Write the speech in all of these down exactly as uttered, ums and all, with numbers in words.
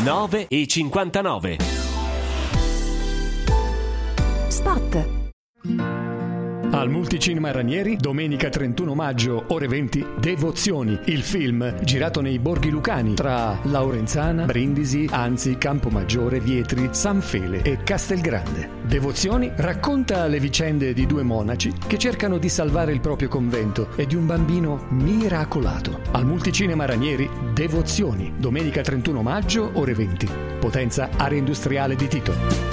nove e cinquantanove. Spot. Al Multicinema Ranieri, domenica trentuno maggio, ore venti, Devozioni, il film girato nei Borghi Lucani tra Laurenzana, Brindisi, Anzi, Campomaggiore, Vietri, San Fele e Castelgrande. Devozioni racconta le vicende di due monaci che cercano di salvare il proprio convento e di un bambino miracolato. Al Multicinema Ranieri, Devozioni, domenica trentuno maggio, ore venti. Potenza Area Industriale di Tito.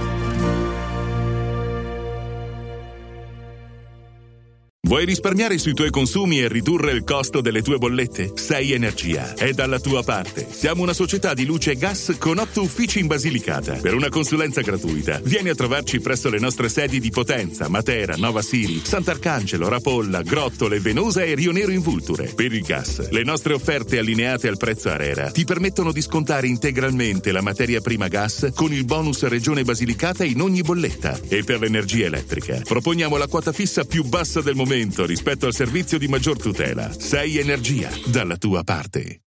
Vuoi risparmiare sui tuoi consumi e ridurre il costo delle tue bollette? sei Energia è dalla tua parte. Siamo una società di luce e gas con otto uffici in Basilicata. Per una consulenza gratuita, vieni a trovarci presso le nostre sedi di Potenza, Matera, Nova Siri, Sant'Arcangelo, Rapolla, Grottole, Venosa e Rio Nero in Vulture. Per il gas, le nostre offerte allineate al prezzo ARERA ti permettono di scontare integralmente la materia prima gas con il bonus Regione Basilicata in ogni bolletta. E per l'energia elettrica, proponiamo la quota fissa più bassa del momento rispetto al servizio di maggior tutela. sei Energia, dalla tua parte.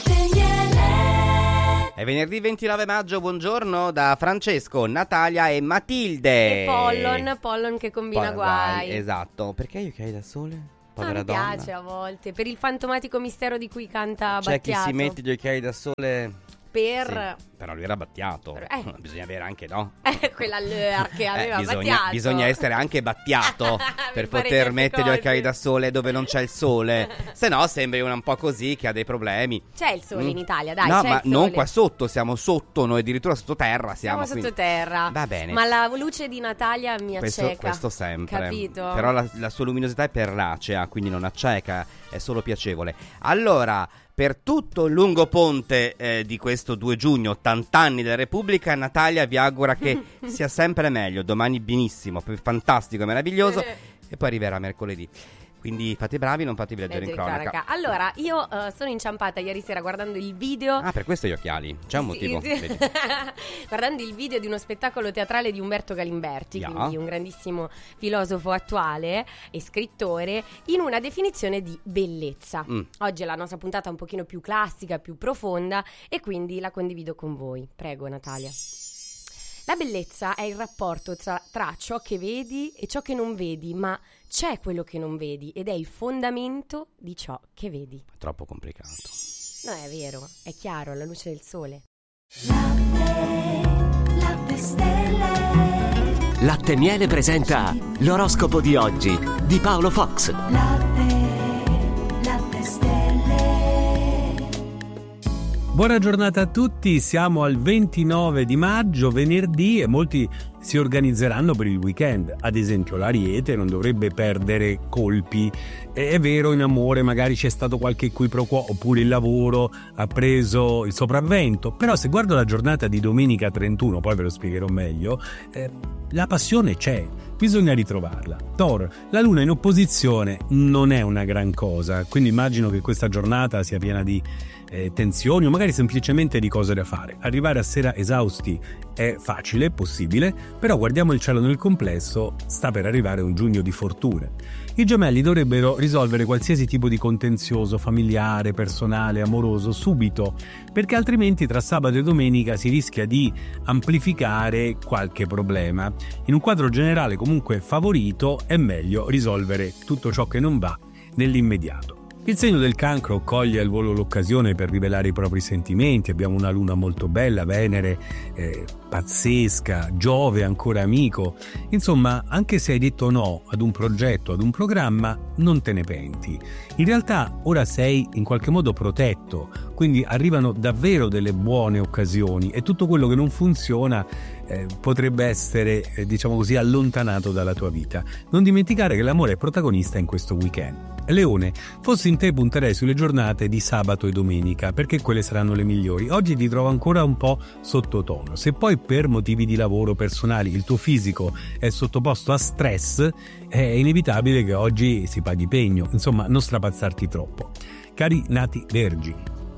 È venerdì ventinove maggio, buongiorno da Francesco, Natalia e Matilde. E Pollon, Pollon che combina Pollon, guai. guai. Esatto, perché gli occhiali da sole? Povera ah, mi donna. piace a volte, per il fantomatico mistero di cui canta C'è Battiato. chi si mette gli occhiali da sole... Per... Sì, però lui era Battiato, eh. bisogna avere anche, no? Eh, quella l'er che aveva eh, bisogna, Battiato. bisogna essere anche Battiato per poter mettere cose. gli occhiali da sole dove non c'è il sole. Se no sembri una un po' così che ha dei problemi. C'è il sole mm. in Italia, dai. No, c'è ma il sole. non qua sotto, siamo sotto, noi addirittura sottoterra siamo. Siamo quindi... sottoterra. Va bene. Ma la luce di Natalia mi questo, acceca. questo sempre. Capito? Però la, la sua luminosità è perlacea, quindi non acceca, è solo piacevole. Allora... Per tutto il lungo ponte eh, di questo due giugno, ottanta anni della Repubblica, Natalia vi augura che sia sempre meglio, domani benissimo, fantastico, meraviglioso, e poi arriverà mercoledì. Quindi fate bravi, non fatevi leggere in cronaca. cronaca. Allora, io uh, sono inciampata ieri sera guardando il video. Ah, per questo gli occhiali, c'è un motivo. Sì, sì. Guardando il video di uno spettacolo teatrale di Umberto Galimberti, yeah. quindi un grandissimo filosofo attuale e scrittore, in una definizione di bellezza. Mm. Oggi è la nostra puntata un pochino più classica, più profonda, e quindi la condivido con voi. Prego, Natalia. La bellezza è il rapporto tra, tra ciò che vedi e ciò che non vedi, ma c'è quello che non vedi ed è il fondamento di ciò che vedi. È troppo complicato. No, è vero, è chiaro, alla luce del sole. Latte, latte stelle. Latte Miele presenta l'oroscopo di oggi di Paolo Fox. Latte, latte stelle. Buona giornata a tutti, siamo al ventinove di maggio, venerdì, e molti si organizzeranno per il weekend. Ad esempio l'Ariete non dovrebbe perdere colpi. È vero, in amore magari c'è stato qualche equiproquo, oppure il lavoro ha preso il sopravvento, però se guardo la giornata di domenica trentuno, poi ve lo spiegherò meglio, eh, la passione c'è, bisogna ritrovarla. Toro, la luna in opposizione non è una gran cosa, quindi immagino che questa giornata sia piena di eh, tensioni o magari semplicemente di cose da fare. Arrivare a sera esausti è facile, è possibile, però guardiamo il cielo nel complesso, sta per arrivare un giugno di fortune. I gemelli dovrebbero risolvere qualsiasi tipo di contenzioso familiare, personale, amoroso subito, perché altrimenti tra sabato e domenica si rischia di amplificare qualche problema. In un quadro generale comunque favorito è meglio risolvere tutto ciò che non va nell'immediato. Il segno del Cancro coglie al volo l'occasione per rivelare i propri sentimenti. Abbiamo una luna molto bella, Venere eh, pazzesca, Giove ancora amico. Insomma, anche se hai detto no ad un progetto, ad un programma, non te ne penti. In realtà ora sei in qualche modo protetto, quindi arrivano davvero delle buone occasioni e tutto quello che non funziona eh, potrebbe essere, eh, diciamo così, allontanato dalla tua vita. Non dimenticare che l'amore è protagonista in questo weekend. Leone, fossi in te punterei sulle giornate di sabato e domenica, perché quelle saranno le migliori. Oggi ti trovo ancora un po' sottotono. Se poi per motivi di lavoro personali il tuo fisico è sottoposto a stress, è inevitabile che oggi si paghi pegno. Insomma, non strapazzarti troppo. Cari nati vergini,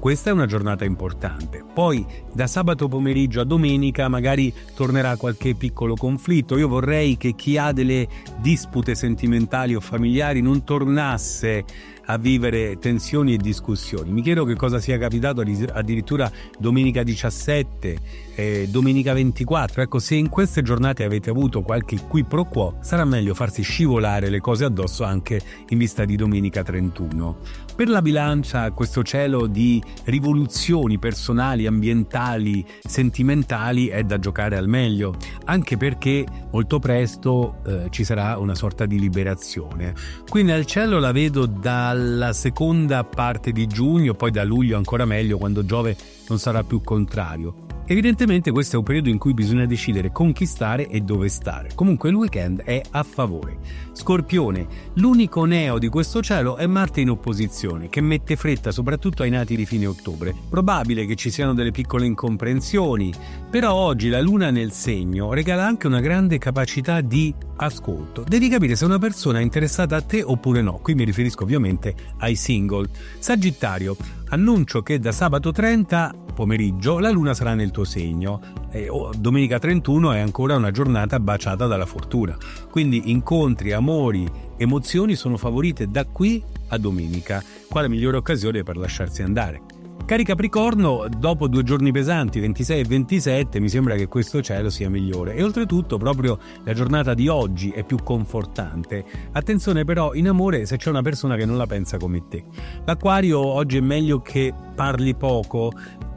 questa è una giornata importante. Poi da sabato pomeriggio a domenica magari tornerà qualche piccolo conflitto. Io vorrei che chi ha delle dispute sentimentali o familiari non tornasse a vivere tensioni e discussioni. Mi chiedo che cosa sia capitato addirittura domenica diciassette, eh, domenica ventiquattro. Ecco, se in queste giornate avete avuto qualche qui pro quo, sarà meglio farsi scivolare le cose addosso anche in vista di domenica trentuno. Per la bilancia, questo cielo di rivoluzioni personali, ambientali, sentimentali è da giocare al meglio, anche perché molto presto eh, ci sarà una sorta di liberazione. Qui nel cielo la vedo dalla seconda parte di giugno, poi da luglio ancora meglio, quando Giove non sarà più contrario. Evidentemente questo è un periodo in cui bisogna decidere con chi stare e dove stare. Comunque il weekend è a favore. Scorpione, l'unico neo di questo cielo è Marte in opposizione, che mette fretta soprattutto ai nati di fine ottobre. Probabile che ci siano delle piccole incomprensioni, però oggi la luna nel segno regala anche una grande capacità di ascolto. Devi capire se una persona è interessata a te oppure no. Qui mi riferisco ovviamente ai single. Sagittario, annuncio che da sabato trenta pomeriggio la luna sarà nel tuo segno e oh, domenica trentuno è ancora una giornata baciata dalla fortuna, quindi incontri, amori, emozioni sono favorite da qui a domenica. Quale migliore occasione per lasciarsi andare? Cari Capricorno, dopo due giorni pesanti, ventisei e ventisette, mi sembra che questo cielo sia migliore e oltretutto proprio la giornata di oggi è più confortante. Attenzione però in amore se c'è una persona che non la pensa come te. L'Acquario, oggi è meglio che parli poco,